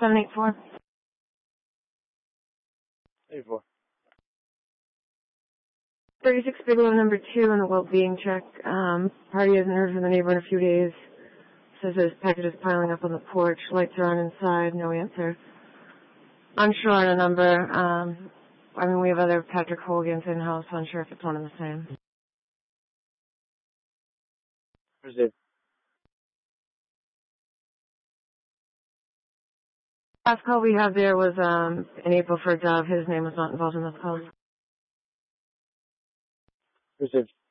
784. 84. 36 Bigelow number 2 on the well-being check. Party hasn't heard from the neighbor in a few days. Says there's packages piling up on the porch. Lights are on inside. No answer. Unsure on a number. We have other Patrick Hogans in-house. Unsure if it's one and the same. Received. Last call we have there was in April for a Dove. His name was not involved in this call. Received.